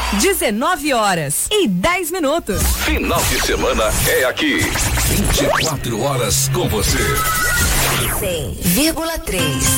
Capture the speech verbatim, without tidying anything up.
dezenove horas e dez minutos. Final de semana é aqui. vinte e quatro horas com você. cem vírgula três.